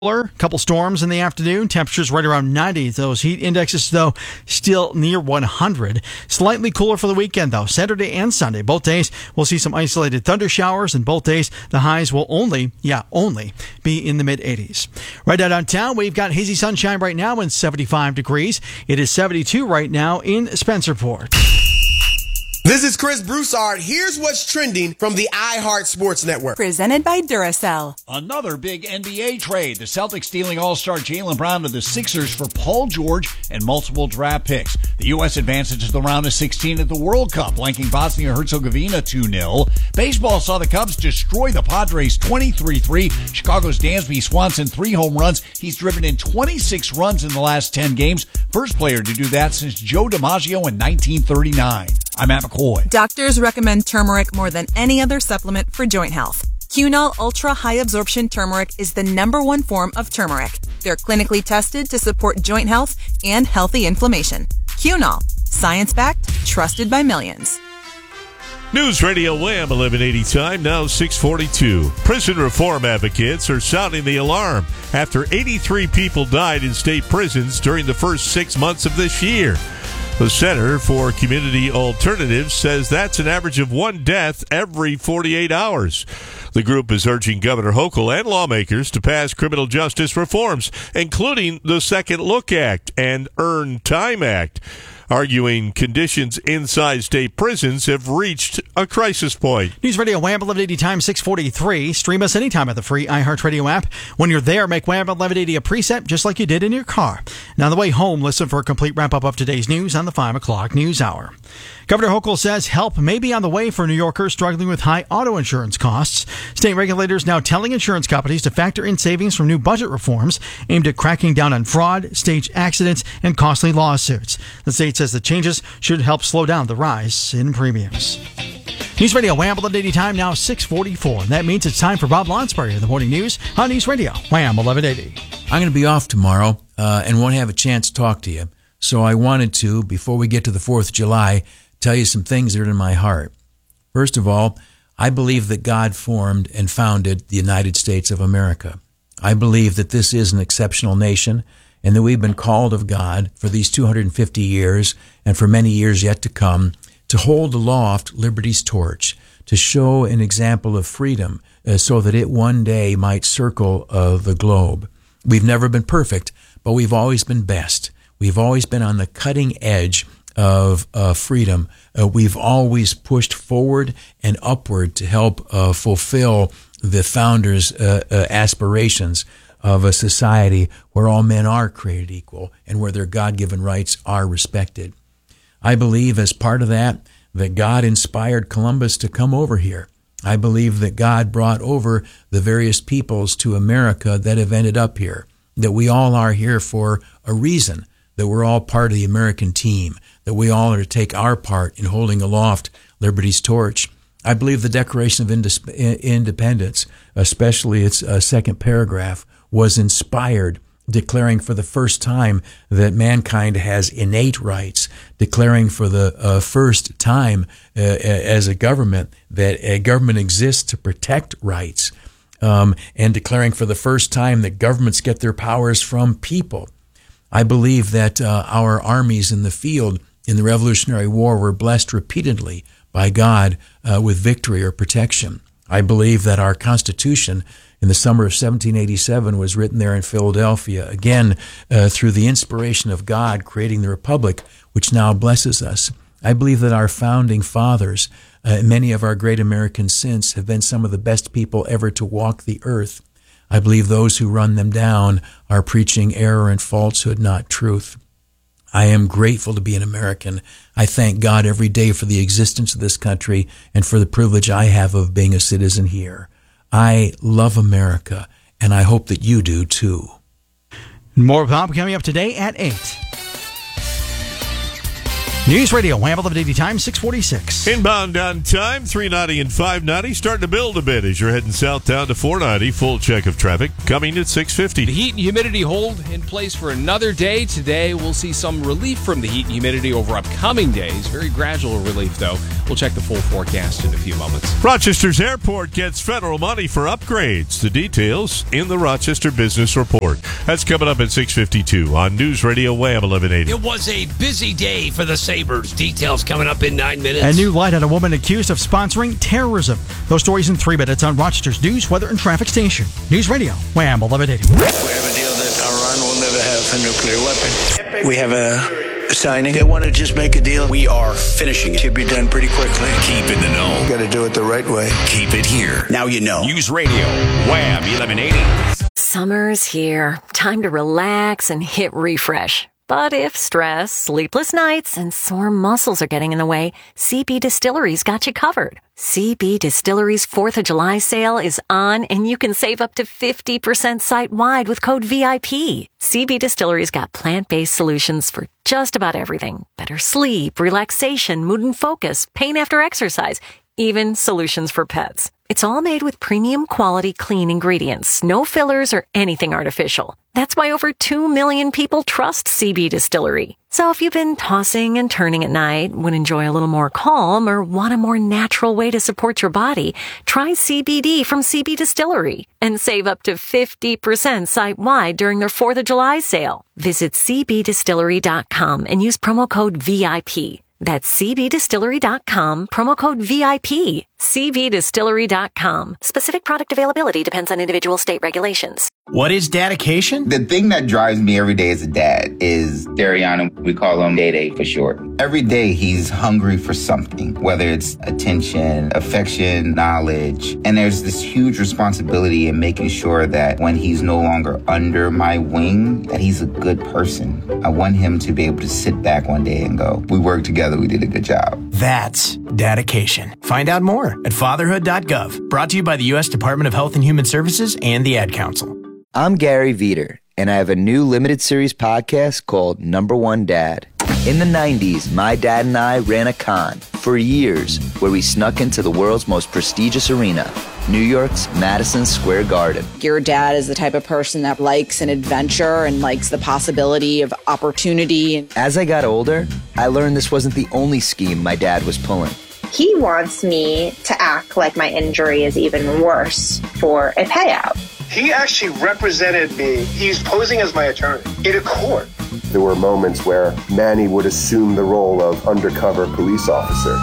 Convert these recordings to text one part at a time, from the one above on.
A couple storms in the afternoon. Temperatures right around 90. Those heat indexes, though, still near 100. Slightly cooler for the weekend, though. Saturday and Sunday, both days, we'll see some isolated thunder showers, and both days, the highs will only be in the mid-80s. Right now downtown, we've got hazy sunshine right now and 75 degrees. It is 72 right now in Spencerport. This is Chris Broussard. Here's what's trending from the iHeart Sports Network. Presented by Duracell. Another big NBA trade. The Celtics dealing All-Star Jaylen Brown to the Sixers for Paul George and multiple draft picks. The U.S. advances to the round of 16 at the World Cup, blanking Bosnia-Herzegovina 2-0. Baseball saw the Cubs destroy the Padres 23-3. Chicago's Dansby Swanson 3 home runs. He's driven in 26 runs in the last 10 games. First player to do that since Joe DiMaggio in 1939. I'm Matt McCoy. Doctors recommend turmeric more than any other supplement for joint health. Cunol Ultra High Absorption Turmeric is the #1 form of turmeric. They're clinically tested to support joint health and healthy inflammation. Cunol, science-backed, trusted by millions. News Radio Wham 1180 time, now 6:42. Prison reform advocates are sounding the alarm after 83 people died in state prisons during the first 6 months of this year. The Center for Community Alternatives says that's an average of 1 death every 48 hours. The group is urging Governor Hochul and lawmakers to pass criminal justice reforms, including the Second Look Act and Earned Time Act, arguing conditions inside state prisons have reached a crisis point. News Radio Wham 1180 time 6:43. Stream us anytime at the free iHeartRadio app. When you're there, make Wham 1180 a preset just like you did in your car. Now, on the way home, listen for a complete wrap-up of today's news on the 5 o'clock news hour. Governor Hochul says help may be on the way for New Yorkers struggling with high auto insurance costs. State regulators now telling insurance companies to factor in savings from new budget reforms aimed at cracking down on fraud, staged accidents, and costly lawsuits. The state says the changes should help slow down the rise in premiums. News Radio Wham 1180 time now 6:44. That means it's time for Bob Lonsberry in the morning news on News Radio Wham 1180. I'm going to be off tomorrow and won't have a chance to talk to you. So I wanted to, before we get to the 4th of July, tell you some things that are in my heart. First of all, I believe that God formed and founded the United States of America. I believe that this is an exceptional nation and that we've been called of God for these 250 years and for many years yet to come to hold aloft liberty's torch, to show an example of freedom so that it one day might circle the globe. We've never been perfect, but we've always been best. We've always been on the cutting edge of freedom. We've always pushed forward and upward to help fulfill the founders' aspirations of a society where all men are created equal and where their God-given rights are respected. I believe as part of that God inspired Columbus to come over here. I believe that God brought over the various peoples to America that have ended up here, that we all are here for a reason, that we're all part of the American team, that we all are to take our part in holding aloft liberty's torch. I believe the Declaration of Independence, especially its second paragraph, was inspired, declaring for the first time that mankind has innate rights, declaring for the first time as a government that a government exists to protect rights, and declaring for the first time that governments get their powers from people. I believe that our armies in the field in the Revolutionary War were blessed repeatedly by God with victory or protection. I believe that our Constitution in the summer of 1787 was written there in Philadelphia, again, through the inspiration of God creating the Republic, which now blesses us. I believe that our founding fathers, many of our great Americans since, have been some of the best people ever to walk the earth. I believe those who run them down are preaching error and falsehood, not truth. I am grateful to be an American. I thank God every day for the existence of this country and for the privilege I have of being a citizen here. I love America, and I hope that you do too. More Bob coming up today at 8. News Radio, Wham 1180 time, 646. Inbound on time, 390 and 590. Starting to build a bit as you're heading southbound to 490. Full check of traffic coming at 650. The heat and humidity hold in place for another day. Today, we'll see some relief from the heat and humidity over upcoming days. Very gradual relief, though. We'll check the full forecast in a few moments. Rochester's airport gets federal money for upgrades. The details in the Rochester Business Report. That's coming up at 6:52 on News Radio Wham 1180. It was a busy day for the Sabres. Details coming up in 9 minutes. A new light on a woman accused of sponsoring terrorism. Those stories in 3 minutes on Rochester's news, weather, and traffic station. News Radio Wham 1180. We have a deal that Iran will never have a nuclear weapon. We have a signing. They want to just make a deal. We are finishing it. Should be done pretty quickly. Keep in the know. Got to do it the right way. Keep it here. Now you know. News Radio Wham 1180. Summer's here. Time to relax and hit refresh. But if stress, sleepless nights, and sore muscles are getting in the way, CB Distillery's got you covered. CB Distillery's 4th of July sale is on, and you can save up to 50% site-wide with code VIP. CB Distillery's got plant-based solutions for just about everything. Better sleep, relaxation, mood and focus, pain after exercise, even solutions for pets. It's all made with premium quality clean ingredients, no fillers or anything artificial. That's why over 2 million people trust CB Distillery. So if you've been tossing and turning at night, would enjoy a little more calm, or want a more natural way to support your body, try CBD from CB Distillery and save up to 50% site-wide during their 4th of July sale. Visit cbdistillery.com and use promo code VIP. That's cbdistillery.com, promo code VIP. cbdistillery.com. Specific product availability depends on individual state regulations. What is dedication? The thing that drives me every day as a dad is Dariana. We call him Day Day for short. Every day he's hungry for something, whether it's attention, affection, knowledge. And there's this huge responsibility in making sure that when he's no longer under my wing, that he's a good person. I want him to be able to sit back one day and go, we worked together, we did a good job. That's dedication. Find out more at fatherhood.gov. Brought to you by the U.S. Department of Health and Human Services and the Ad Council. I'm Gary Veter, and I have a new limited series podcast called Number One Dad. In the 90s, my dad and I ran a con for years where we snuck into the world's most prestigious arena, New York's Madison Square Garden. Your dad is the type of person that likes an adventure and likes the possibility of opportunity. As I got older, I learned this wasn't the only scheme my dad was pulling. He wants me to act like my injury is even worse for a payout. He actually represented me. He's posing as my attorney in a court. There were moments where Manny would assume the role of undercover police officer.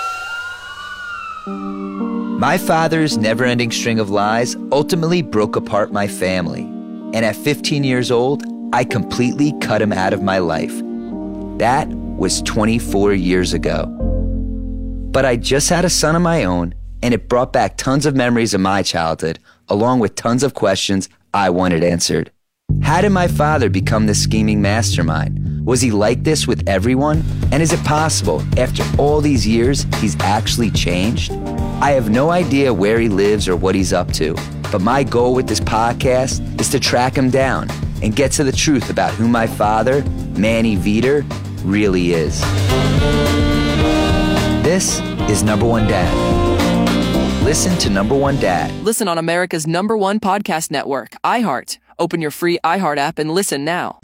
My father's never-ending string of lies ultimately broke apart my family. And at 15 years old, I completely cut him out of my life. That was 24 years ago. But I just had a son of my own, and it brought back tons of memories of my childhood, along with tons of questions I wanted answered. How did my father become this scheming mastermind? Was he like this with everyone? And is it possible, after all these years, he's actually changed? I have no idea where he lives or what he's up to, but my goal with this podcast is to track him down and get to the truth about who my father, Manny Veter, really is. This is Number One Dad. Listen to Number One Dad. Listen on America's #1 podcast network, iHeart. Open your free iHeart app and listen now.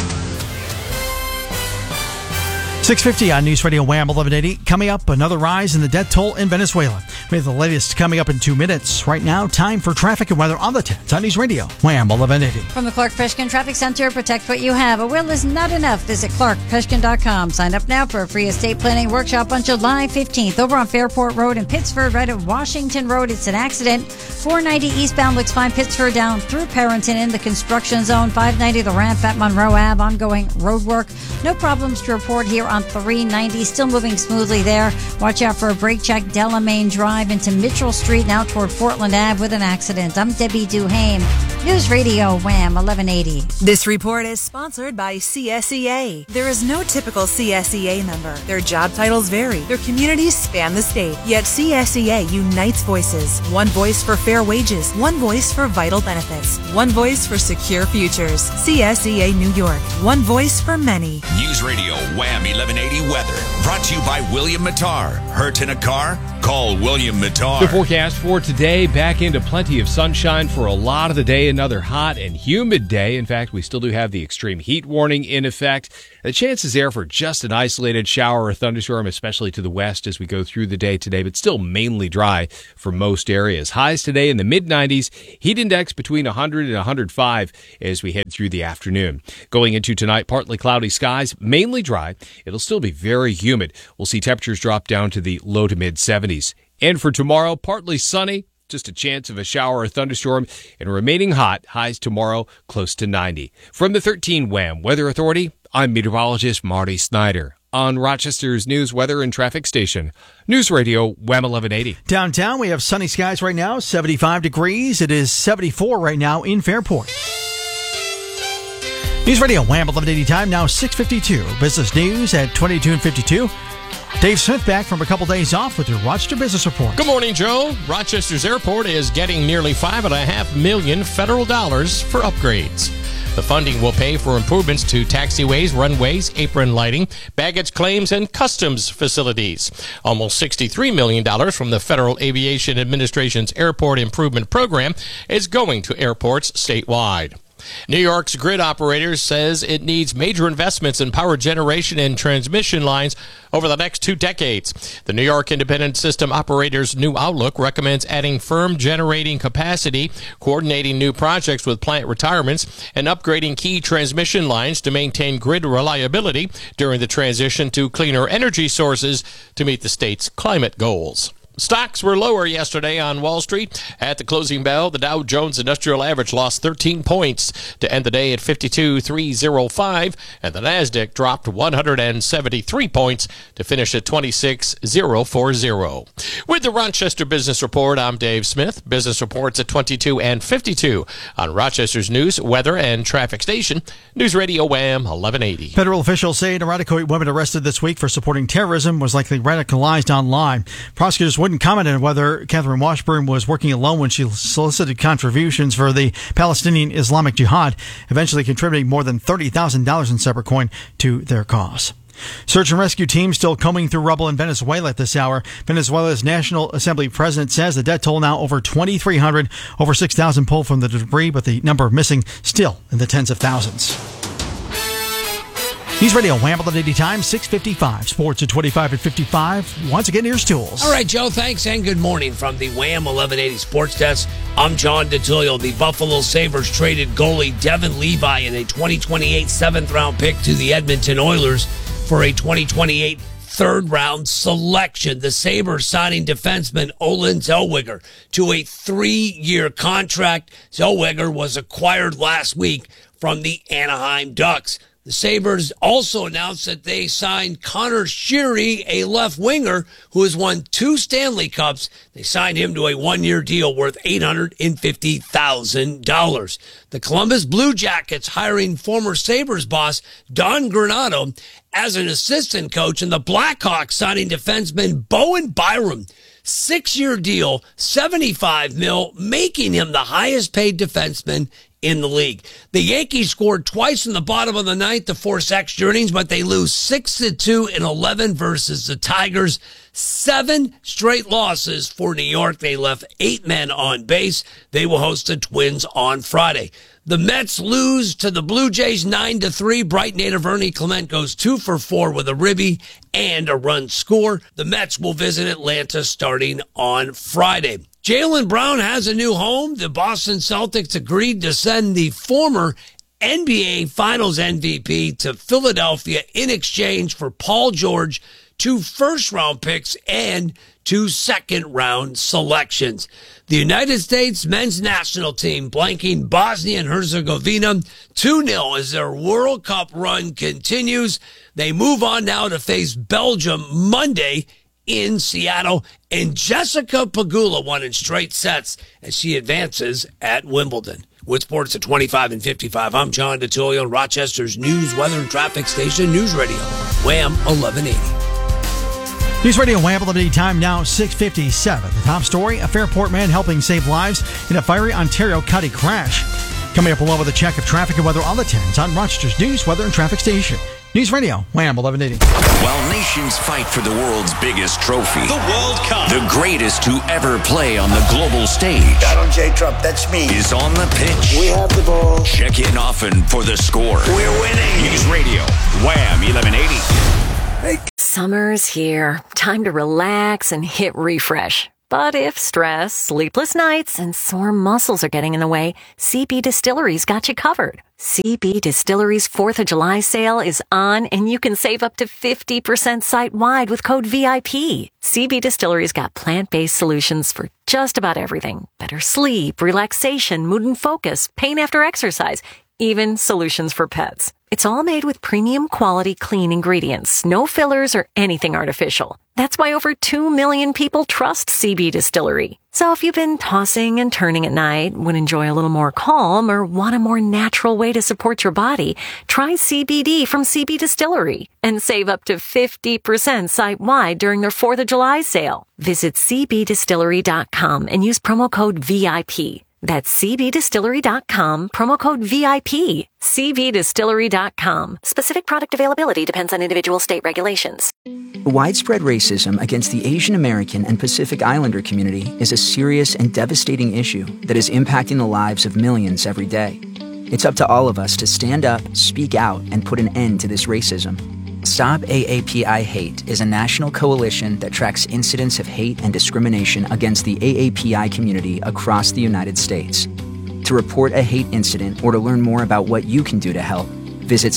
6:50 on News Radio Wham 1180. Coming up, another rise in the death toll in Venezuela. We have the latest coming up in 2 minutes. Right now, time for traffic and weather on the 10th on News Radio Wham 1180. From the Clark Pishkin Traffic Center, protect what you have. A will is not enough. Visit clarkpishkin.com. Sign up now for a free estate planning workshop on July 15th. Over on Fairport Road in Pittsford, right at Washington Road, it's an accident. 490 eastbound looks fine. Pittsford down through Perrington in the construction zone. 590 the ramp at Monroe Ave, ongoing road work. No problems to report here on 390, still moving smoothly there. Watch out for a brake check. Delamain Drive into Mitchell Street, now toward Portland Ave with an accident. I'm Debbie Duhane. News Radio Wham 1180. This report is sponsored by CSEA. There is no typical CSEA member. Their job titles vary. Their communities span the state. Yet CSEA unites voices. One voice for fair wages. One voice for vital benefits. One voice for secure futures. CSEA New York. One voice for many. News Radio Wham 1180 weather. Brought to you by William Mattar. Hurt in a car? Call William Mattar. The forecast for today, back into plenty of sunshine for a lot of the day. Another hot and humid day. In fact, we still do have the extreme heat warning in effect. The chance is there for just an isolated shower or thunderstorm, especially to the west as we go through the day today, but still mainly dry for most areas. Highs today in the mid-90s, heat index between 100 and 105 as we head through the afternoon. Going into tonight, partly cloudy skies, mainly dry. It'll still be very humid. We'll see temperatures drop down to the low to mid-70s. And for tomorrow, partly sunny, just a chance of a shower or thunderstorm, and remaining hot, highs tomorrow close to 90. From the 13 Wham Weather Authority, I'm meteorologist Marty Snyder. On Rochester's news, weather, and traffic station, News Radio Wham 1180. Downtown, we have sunny skies right now, 75 degrees. It is 74 right now in Fairport. News Radio Wham 1180 time, now 6:52. Business news at 22 and 52. Dave Smith back from a couple days off with your Rochester Business Report. Good morning, Joe. Rochester's airport is getting nearly $5.5 million federal dollars for upgrades. The funding will pay for improvements to taxiways, runways, apron lighting, baggage claims, and customs facilities. Almost $63 million from the Federal Aviation Administration's Airport Improvement Program is going to airports statewide. New York's grid operator says it needs major investments in power generation and transmission lines over the next 2 decades. The New York Independent System Operator's New Outlook recommends adding firm generating capacity, coordinating new projects with plant retirements, and upgrading key transmission lines to maintain grid reliability during the transition to cleaner energy sources to meet the state's climate goals. Stocks were lower yesterday on Wall Street. At the closing bell, the Dow Jones Industrial Average lost 13 points to end the day at 52,305, and the Nasdaq dropped 173 points to finish at 26,040. With the Rochester Business Report, I'm Dave Smith. Business reports at 22 and 52 on Rochester's news, weather, and traffic station, News Radio Wham 1180. Federal officials say an Irondequoit woman arrested this week for supporting terrorism was likely radicalized online. Prosecutors wouldn't comment on whether Catherine Washburn was working alone when she solicited contributions for the Palestinian Islamic Jihad, eventually contributing more than $30,000 in separate coin to their cause. Search and rescue teams still combing through rubble in Venezuela at this hour. Venezuela's National Assembly president says the death toll now over 2,300, over 6,000 pulled from the debris, but the number of missing still in the tens of thousands. News Radio Wham 1180 time, 6:55. Sports at 25 and 55. Once again, here's Tools. All right, Joe, thanks, and good morning from the Wham 1180 Sports Desk. I'm John DeTullio. The Buffalo Sabres traded goalie Devin Levi in a 2028 7th-round pick to the Edmonton Oilers for a 2028 third-round selection. The Sabres signing defenseman Olen Zellweger to a 3-year contract. Zellweger was acquired last week from the Anaheim Ducks. The Sabres also announced that they signed Connor Sheary, a left winger who has won 2 Stanley Cups. They signed him to a 1-year deal worth $850,000. The Columbus Blue Jackets hiring former Sabres boss Don Granato as an assistant coach, and the Blackhawks signing defenseman Bowen Byram. 6-year deal, $75 million, making him the highest paid defenseman in the league. The Yankees scored twice in the bottom of the ninth to force extra innings, but they lose 6-2 in 11 versus the Tigers. 7 straight losses for New York. They left 8 men on base. They will host the Twins on Friday. The Mets lose to the Blue Jays 9-3. Bright native Ernie Clement goes 2 for 4 with a ribby and a run score. The Mets will visit Atlanta starting on Friday. Jaylen Brown has a new home. The Boston Celtics agreed to send the former NBA Finals MVP to Philadelphia in exchange for Paul George, 2 first-round picks, and 2 second-round selections. The United States men's national team blanking Bosnia and Herzegovina 2-0 as their World Cup run continues. They move on now to face Belgium Monday in Seattle, and Jessica Pegula won in straight sets as she advances at Wimbledon. With sports at 25 and 55, I'm John DeTullio, Rochester's news, weather, and traffic station, News Radio, Wham 1180. News Radio Wham 1180 time now 6:57. The top story, a Fairport man helping save lives in a fiery Ontario County crash. Coming up along with a check of traffic and weather on the 10s on Rochester's news, weather, and traffic station. News Radio, Wham 1180. While nations fight for the world's biggest trophy, the World Cup, the greatest to ever play on the global stage, Donald J. Trump, that's me, is on the pitch. We have the ball. Check in often for the score. We're winning. News Radio, Wham 1180. Summer's here. Time to relax and hit refresh. But if stress, sleepless nights, and sore muscles are getting in the way, CB Distillery's got you covered. CB Distillery's 4th of July sale is on, and you can save up to 50% site-wide with code VIP. CB Distillery's got plant-based solutions for just about everything. Better sleep, relaxation, mood and focus, pain after exercise, even solutions for pets. It's all made with premium quality clean ingredients, no fillers or anything artificial. That's why over 2 million people trust CB Distillery. So if you've been tossing and turning at night, would enjoy a little more calm, or want a more natural way to support your body, try CBD from CB Distillery and save up to 50% site-wide during their 4th of July sale. Visit cbdistillery.com and use promo code VIP. That's cbdistillery.com, promo code VIP. cbdistillery.com. Specific product availability depends on individual state regulations. Widespread racism against the Asian American and Pacific Islander community is a serious and devastating issue that is impacting the lives of millions every day. It's up to all of us to stand up, speak out, and put an end to this racism. Stop AAPI Hate is a national coalition that tracks incidents of hate and discrimination against the AAPI community across the United States. To report a hate incident or to learn more about what you can do to help, visit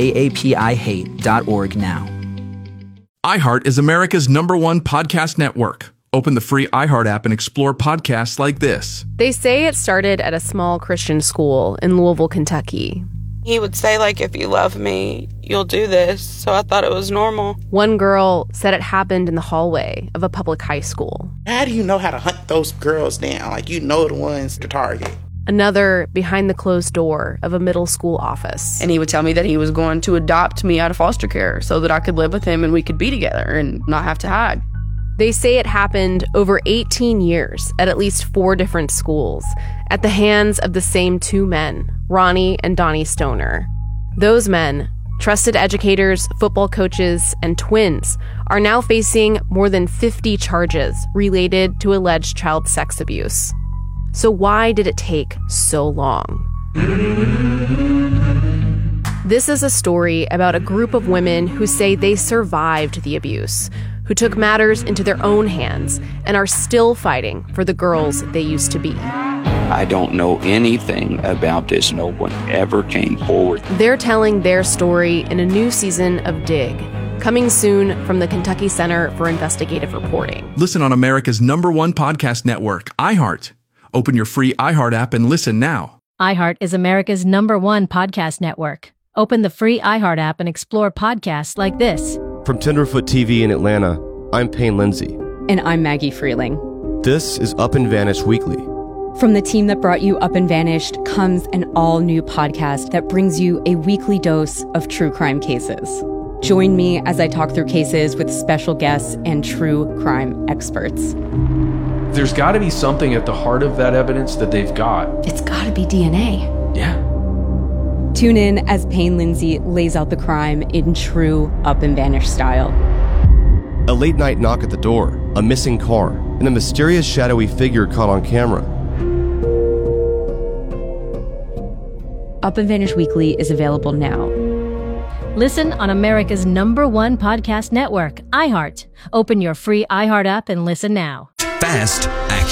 stopaapihate.org now. iHeart is America's #1 podcast network. Open the free iHeart app and explore podcasts like this. They say it started at a small Christian school in Louisville, Kentucky. He would say, like, if you love me, you'll do this. So I thought it was normal. One girl said it happened in the hallway of a public high school. How do you know how to hunt those girls down? Like, you know the ones to target. Another behind the closed door of a middle school office. And he would tell me that he was going to adopt me out of foster care so that I could live with him and we could be together and not have to hide. They say it happened over 18 years at least 4 different schools at the hands of the same 2 men, Ronnie and Donnie Stoner. Those men, trusted educators, football coaches, and twins, are now facing more than 50 charges related to alleged child sex abuse. So why did it take so long? This is a story about a group of women who say they survived the abuse, who took matters into their own hands and are still fighting for the girls they used to be. I don't know anything about this. No one ever came forward. They're telling their story in a new season of Dig, coming soon from the Kentucky Center for Investigative Reporting. Listen on America's #1 podcast network, iHeart. Open your free iHeart app and listen now. iHeart is America's #1 podcast network. Open the free iHeart app and explore podcasts like this. From Tenderfoot TV in Atlanta, I'm Payne Lindsay. And I'm Maggie Freeling. This is Up and Vanished Weekly. From the team that brought you Up and Vanished comes an all-new podcast that brings you a weekly dose of true crime cases. Join me as I talk through cases with special guests and true crime experts. There's got to be something at the heart of that evidence that they've got. It's got to be DNA. Yeah. Tune in as Payne Lindsay lays out the crime in true Up and Vanished style. A late-night knock at the door, a missing car, and a mysterious shadowy figure caught on camera. Up and Vanished Weekly is available now. Listen on America's #1 podcast network, iHeart. Open your free iHeart app and listen now. Fast,